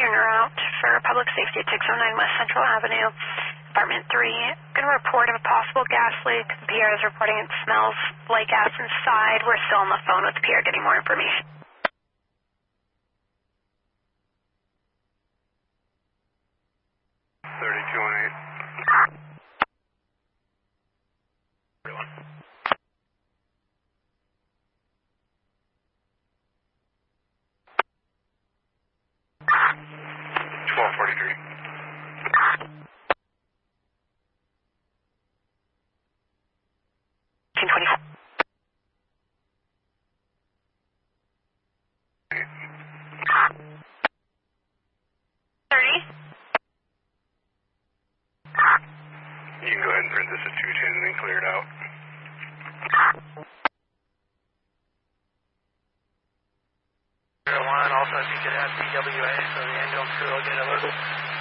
route for public safety at 609 West Central Avenue, apartment 3. Going to report of a possible gas leak. The PR is reporting it smells like gas inside. We're still on the phone with the PR getting more information. You can go ahead and print this at 210 and then clear it out. One, also if you could add DWA so the ambulance crew will get a local.